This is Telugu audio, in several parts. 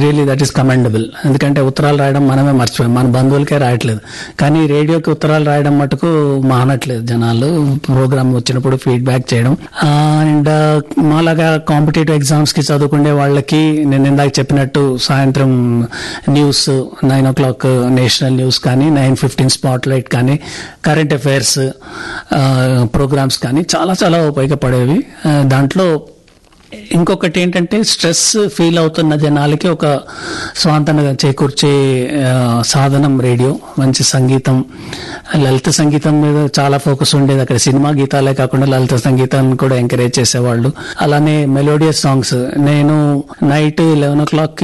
Really that is commendable. ఎందుకంటే ఉత్తరాలు రాయడం మనమే మర్చిపోయాం, మన బంధువులకే రాయట్లేదు. కానీ రేడియోకి ఉత్తరాలు రాయడం మటుకు మానట్లేదు జనాలు, ప్రోగ్రామ్ వచ్చినప్పుడు ఫీడ్బ్యాక్ చేయడం. అండ్ మాలాగా కాంపిటేటివ్ ఎగ్జామ్స్ కి చదువుకునే వాళ్ళకి నేను ఇందాక చెప్పినట్టు సాయంత్రం న్యూస్ 9 o'clock నేషనల్ న్యూస్ కానీ, 9:15 స్పాట్ లైట్ కానీ, కరెంట్ అఫైర్స్ ప్రోగ్రామ్స్ కానీ చాలా చాలా ఉపయోగపడేవి. దాంట్లో ఇంకొకటి ఏంటంటే స్ట్రెస్ ఫీల్ అవుతున్న జనాలకి ఒక స్వాంతనగా చేకూర్చే సాధనం రేడియో. మంచి సంగీతం, లలిత సంగీతం మీద చాలా ఫోకస్ ఉండేది అక్కడ. సినిమా గీతాలే కాకుండా లలిత సంగీతాన్ని కూడా ఎంకరేజ్ చేసేవాళ్ళు. అలానే మెలోడియస్ సాంగ్స్. నేను నైట్ 11 o'clock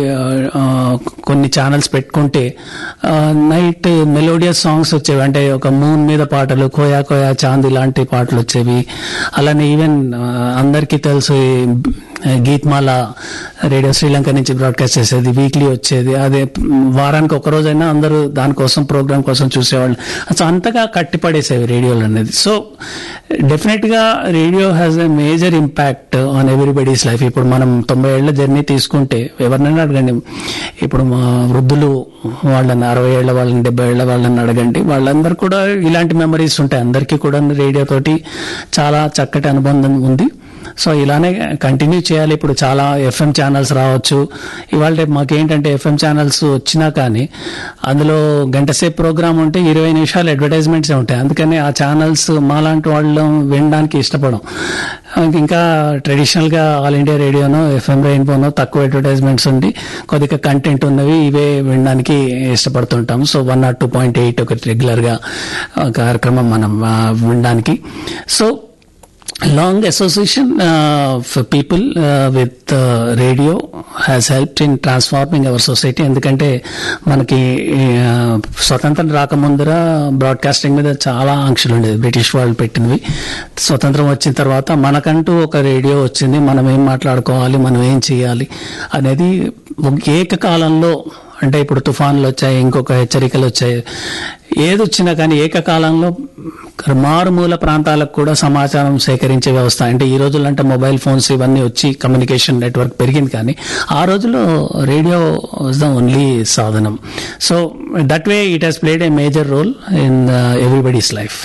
కొన్ని ఛానల్స్ పెట్టుకుంటే నైట్ మెలోడియస్ సాంగ్స్ వచ్చేవి. అంటే ఒక మూన్ మీద పాటలు, కోయా కోయా చాంద్ ఇలాంటి పాటలు వచ్చేవి. అలానే ఈవెన్ అందరికీ తెలుసు గీత్మాల రేడియో శ్రీలంక నుంచి బ్రాడ్కాస్ట్ చేసేది, వీక్లీ వచ్చేది. అదే వారానికి ఒక రోజైనా అందరూ దానికోసం ప్రోగ్రామ్ కోసం చూసేవాళ్ళు. సో అంతగా కట్టిపడేసేవి రేడియోలు అనేది. సో డెఫినెట్ గా radio has a major impact on everybody's life. ఇప్పుడు మనం 90 ఏళ్ల జర్నీ తీసుకుంటే ఎవరినైనా అడగండి, ఇప్పుడు మా వృద్ధులు వాళ్ళని 60 ఏళ్ల వాళ్ళని, 70 ఏళ్ల వాళ్ళని అడగండి, వాళ్ళందరూ కూడా ఇలాంటి మెమరీస్ ఉంటాయి. అందరికీ కూడా రేడియో తోటి చాలా చక్కటి అనుబంధం ఉంది. సో ఇలానే కంటిన్యూ చేయాలి. ఇప్పుడు చాలా ఎఫ్ఎం ఛానల్స్ రావచ్చు. ఇవాళ రేపు మాకేంటంటే ఎఫ్ఎం ఛానల్స్ వచ్చినా కానీ అందులో గంట సేపు ప్రోగ్రామ్ ఉంటే 20 నిమిషాలు అడ్వర్టైజ్మెంట్స్ ఉంటాయి. అందుకని ఆ ఛానల్స్ మాలాంటి వాళ్ళు వినడానికి ఇష్టపడం. ఇంకా ట్రెడిషనల్ గా ఆల్ ఇండియా రేడియోనో, ఎఫ్ఎం రెయిన్బోనో తక్కువ అడ్వర్టైజ్మెంట్స్ ఉండి కొద్దిగా కంటెంట్ ఉన్నవి ఇవే వినడానికి ఇష్టపడుతుంటాం. సో 102.8 ఒకటి రెగ్యులర్ గా కార్యక్రమం మనం వినడానికి. So long association for people with radio has helped in transforming our society. ఎందుకంటే మనకి స్వతంత్రం రాకముందర బ్రాడ్కాస్టింగ్ మీద చాలా ఆంక్షలు ఉండేది, బ్రిటిష్ వాళ్ళు పెట్టినవి. స్వతంత్రం వచ్చిన తర్వాత మనకంటూ ఒక రేడియో వచ్చింది. మనం ఏం మాట్లాడుకోవాలి, మనం ఏం చేయాలి అనేది ఏకకాలంలో, అంటే ఇప్పుడు తుఫాన్లు వచ్చాయి, ఇంకొక హెచ్చరికలు వచ్చాయి, ఏదొచ్చినా కానీ ఏకకాలంలో మారుమూల ప్రాంతాలకు కూడా సమాచారం సేకరించే వ్యవస్థ. అంటే ఈ రోజుల్లో అంటే మొబైల్ ఫోన్స్ ఇవన్నీ వచ్చి కమ్యూనికేషన్ నెట్వర్క్ పెరిగింది, కానీ ఆ రోజుల్లో రేడియో వాజ్ ద ఓన్లీ సాధనం. So that way it has played a major role in everybody's life.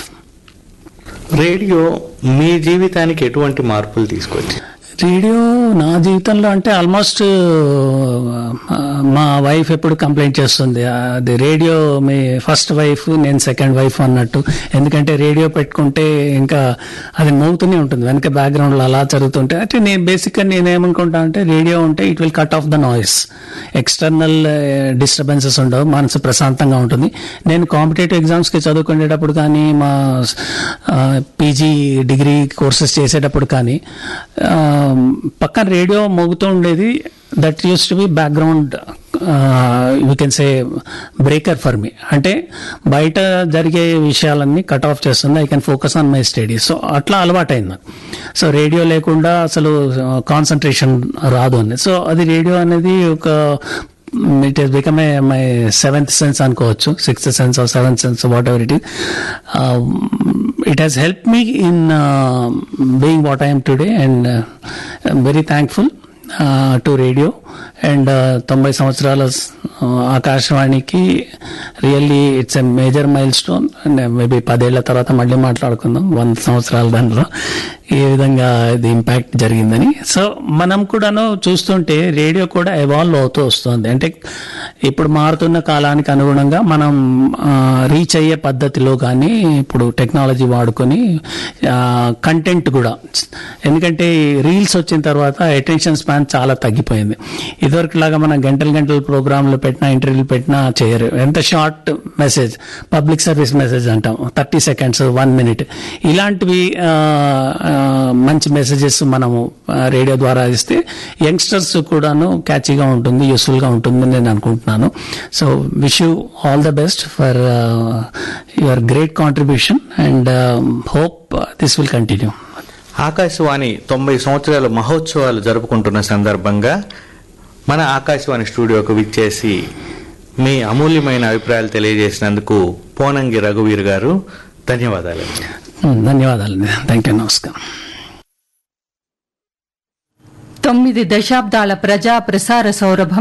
Radio మీ జీవితానికి ఎటువంటి మార్పులు తీసుకొచ్చి? రేడియో నా జీవితంలో అంటే ఆల్మోస్ట్ మా వైఫ్ ఎప్పుడు కంప్లైంట్ చేస్తుంది, అది రేడియో మీ ఫస్ట్ వైఫ్, నేను సెకండ్ వైఫ్ అన్నట్టు. ఎందుకంటే రేడియో పెట్టుకుంటే ఇంకా అది మోగుతూనే ఉంటుంది వెనక బ్యాక్గ్రౌండ్ లో అలా జరుగుతుంటే. అంటే నేను బేసిక్ గా నేనేమనుకుంటా అంటే రేడియో ఉంటే it will cut off the noise, external disturbances ఉండవు, మనసు ప్రశాంతంగా ఉంటుంది. నేను కాంపిటేటివ్ ఎగ్జామ్స్ కి చదువుకునేటప్పుడు కానీ, మా పీజీ డిగ్రీ కోర్సెస్ చేసేటప్పుడు కానీ పక్కన రేడియో మోగుతూ ఉండేది. That use to be background you can say breaker for me. అంటే బయట జరిగే విషయాలన్నీ కట్ ఆఫ్ చేస్తుంది, I can focus on my studies. So అట్లా అలవాటైంది నాకు. సో రేడియో లేకుండా అసలు కాన్సన్ట్రేషన్ రాదు అని. సో అది రేడియో అనేది ఒక it has become my seventh sense అనుకోవచ్చు, sixth sense are seventh sense, what ever it is. It has helped me in being what I am today, and I'm very thankful to radio. And 90 సంవత్సరాల ఆకాశవాణికి really it's a major mile stone. And maybe 10 ఏళ్ల తర్వాత మళ్ళీ మాట్లాడుకుందాం 100 సంవత్సరాల దాంట్లో ఏ విధంగా ఇది ఇంపాక్ట్ జరిగిందని. సో మనం కూడాను చూస్తుంటే రేడియో కూడా ఎవాల్వ్ అవుతూ వస్తుంది. అంటే ఇప్పుడు మారుతున్న కాలానికి అనుగుణంగా మనం రీచ్ అయ్యే పద్ధతిలో కానీ ఇప్పుడు టెక్నాలజీ వాడుకొని కంటెంట్ కూడా, ఎందుకంటే రీల్స్ వచ్చిన తర్వాత అటెన్షన్ స్పాన్ చాలా తగ్గిపోయింది. ఇదివరకు లాగా మనం గంటల ప్రోగ్రాంలు పెట్టినా, ఇంటర్వ్యూలు పెట్టినా చేయరు. ఎంత short message, public service message అంటాం, 30 seconds 1 minute, ఇలాంటివి మంచి మెసేజెస్ మనము రేడియో ద్వారా ఇస్తే యంగ్స్టర్స్ కూడాను క్యాచీగా ఉంటుంది, యూస్ఫుల్ గా ఉంటుందని నేను అనుకుంటున్నాను. So wish you all the best for your great contribution and hope this will continue. Akashvani 90 సంవత్సరాల మహోత్సవాలు జరుపుకుంటున్న సందర్భంగా మన ఆకాశవాణి స్టూడియోకు విచ్చేసి మీ అమూల్యమైన అభిప్రాయాలు తెలియజేసినందుకు పోనంగి రఘువీర్ గారు ధన్యవాదాలు. ధన్యవాదాలండి. Thank you. నమస్కారం. 9 దశాబ్దాల ప్రజా ప్రసార సౌరభం